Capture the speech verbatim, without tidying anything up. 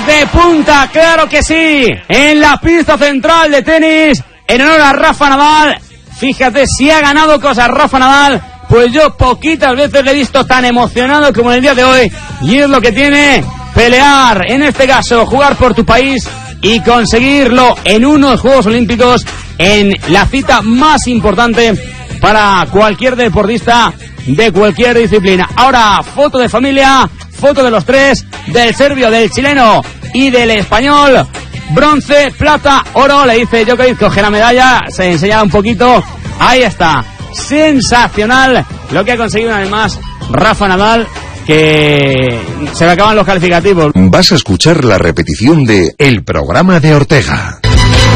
de punta, claro que sí, en la pista central de tenis, en honor a Rafa Nadal. Fíjate si ha ganado cosas Rafa Nadal, pues yo poquitas veces le he visto tan emocionado como en el día de hoy, y es lo que tiene pelear, en este caso jugar por tu país y conseguirlo en unos Juegos Olímpicos, en la cita más importante para cualquier deportista de cualquier disciplina. Ahora, foto de familia, foto de los tres, del serbio, del chileno y del español. Bronce, plata, oro, le dice Djokovic, coge la medalla, se enseña un poquito, ahí está, sensacional lo que ha conseguido una vez más Rafa Nadal, que se le acaban los calificativos. Vas a escuchar la repetición de El programa de Ortega.